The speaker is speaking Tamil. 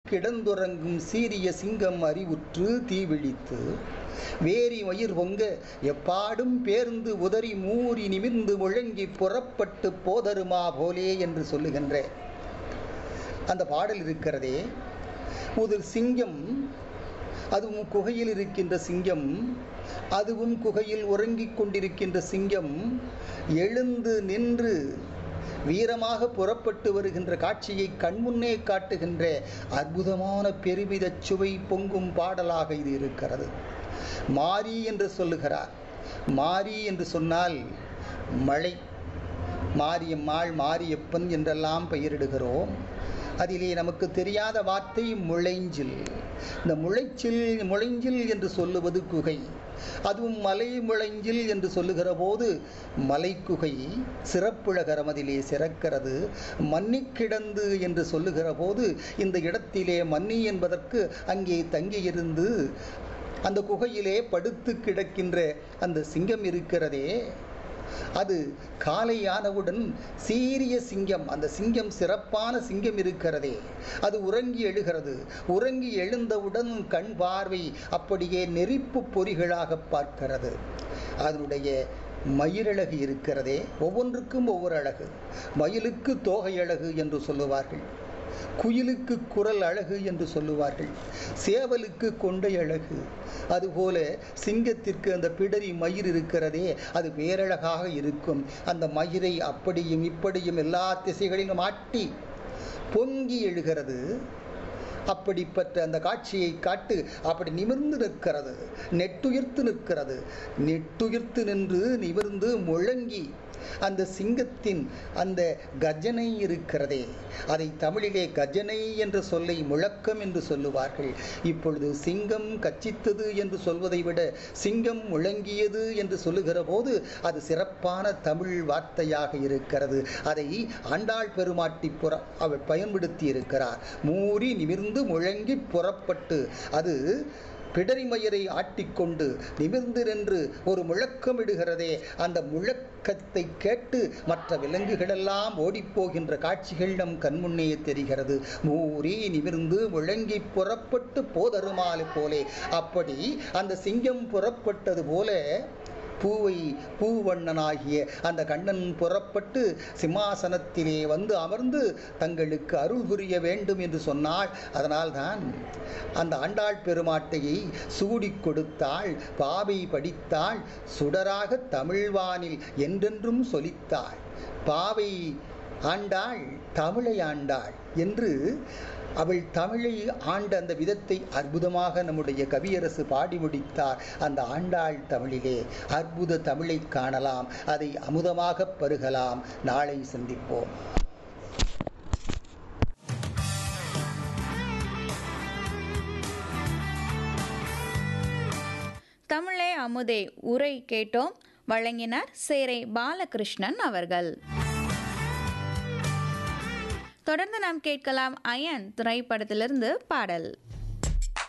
கிடந்துறங்கும் சீரிய சிங்கம் அறிவுற்று தீவிழித்து வேரி மயிர் பொங்க எப்பாடும் பேர்ந்து உதறி மூறி நிமிர்ந்து முழங்கி புறப்பட்டு போதருமா போலே என்று சொல்லுகின்ற அந்த பாடல் இருக்கிறதே. ஒரு சிங்கம், அதுவும் குகையில் இருக்கின்ற சிங்கம், அதுவும் குகையில் உறங்கிக் கொண்டிருக்கின்ற சிங்கம் எழுந்து நின்று வீரமாக புறப்பட்டு வருகின்ற காட்சியை கண்முன்னே காட்டுகின்ற அற்புதமான பெருமித சுவை பொங்கும் பாடலாக இது இருக்கிறது. மாரி என்று சொல்லுகிறார். மாரி என்று சொன்னால் மழை, மாரியம்மாள், மாரியப்பன் என்றெல்லாம் பெயரிடுகிறோம். அதிலே நமக்கு தெரியாத வார்த்தை முளைஞ்சில். இந்த முளைஞ்சில் என்று சொல்லுவது குகை. அதுவும் மலை முளைஞ்சில் என்று சொல்லுகிற போது மலைக்குகை சிறப்புலகரம் அதிலே சிறக்கிறது. மன்னி கிடந்து என்று சொல்லுகிற போது இந்த இடத்திலே மன்னி என்பதற்கு அங்கே தங்கியிருந்து அந்த குகையிலே படுத்து கிடக்கின்ற அந்த சிங்கம் இருக்கிறதே, அது காலையானவுடன் சீரிய சிங்கம், அந்த சிங்கம் சிறப்பான சிங்கம் இருக்கிறதே, அது உறங்கி எழுகிறது. உறங்கி எழுந்தவுடன் கண் பார்வை அப்படியே நெருப்பு பொறிகளாக பார்க்கிறது. அதனுடைய மயிரழகு இருக்கிறதே, ஒவ்வொன்றுக்கும் ஒவ்வொரு அழகு. மயிலுக்கு தோகை அழகு என்று சொல்லுவார்கள், குயிலுக்கு குரல் அழகு என்று சொல்லுவார்கள், சேவலுக்கு கொண்டை அழகு. அதுபோல சிங்கத்திற்கு அந்த பிடரி மயிர் இருக்கிறதே, அது பேரழகாக இருக்கும். அந்த மயிரை அப்படியும் இப்படியும் எல்லா திசைகளிலும் ஆட்டி பொங்கி எழுகிறது. அப்படிப்பட்ட அந்த காட்சியை காட்டு அப்படி நிமிர்ந்து நிற்கிறது, நெட்டுயிர்த்து நிற்கிறது. நெட்டுயிர்த்து நின்று நிமிர்ந்து முழங்கி அந்த சிங்கத்தின் அந்த கஜனை இருக்கிறதே, அதை தமிழிலே கஜனை என்ற சொல்லை முழக்கம் என்று சொல்லுவார்கள். இப்பொழுது சிங்கம் கச்சித்தது என்று சொல்வதை விட சிங்கம் முழங்கியது என்று சொல்லுகிற போது அது சிறப்பான தமிழ் வார்த்தையாக இருக்கிறது. அதை ஆண்டாள் பெருமாட்டி அவள் பயன்படுத்தி இருக்கிறார். மூறி நிமிர்ந்து முழங்கி புறப்பட்டு, அது பிடரிமயிரை ஆட்டிக்கொண்டு நிமிர்ந்து நின்று ஒரு முழக்கமிடுகிறதே, அந்த முழக்கத்தை கேட்டு மற்ற விலங்குகளெல்லாம் ஓடிப்போகின்ற காட்சிகள் நம் கண்முன்னே தெரிகிறது. மூறி நிமிர்ந்து முழங்கி புறப்பட்டு போதருமாலை போலே, அப்படி அந்த சிங்கம் புறப்பட்டது போல பூவண்ணனாகிய அந்த கண்ணன் புறப்பட்டு சிம்மாசனத்திலே வந்து அமர்ந்து தங்களுக்கு அருள் புரிய வேண்டும் என்று சொன்னாள். அதனால்தான் அந்த ஆண்டாள் பெருமாட்டையை சூடிக் கொடுத்தாள், பாவை படித்தாள், சுடராக தமிழ்வானில் என்றென்றும் சொலித்தாள். பாவை ஆண்டாள், தமிழை ஆண்டாள் என்று அவள் தமிழை ஆண்ட அந்த விதத்தை அற்புதமாக நம்முடைய கவியரசு பாடி முடித்தார். அந்த ஆண்டாள் தமிழிலே அற்புத தமிழை காணலாம், அதை அமுதமாக பருகலாம். நாளை சந்திப்போம். தமிழே அமுதே உரை கேட்டோம். வழங்கினார் சேரை பாலகிருஷ்ணன் அவர்கள். தொடர்ந்து நாம் கேட்கலாம் அயன் திரைப்படத்திலிருந்து பாடல்.